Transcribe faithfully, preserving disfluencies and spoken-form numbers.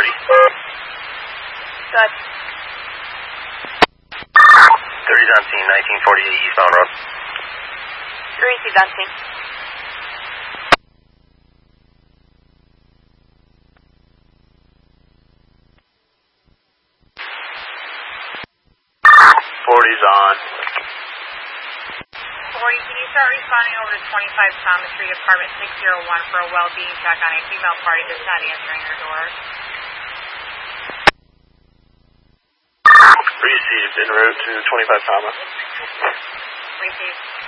thirty. Good. thirty's on scene, nineteen forty-eight eastbound road. Received on scene. forty's on. forty, can you start responding over to twenty-five Thomas Street, apartment six oh one for a well-being check on a female party that's not answering her door? Received en route to twenty-five Thomas. Received.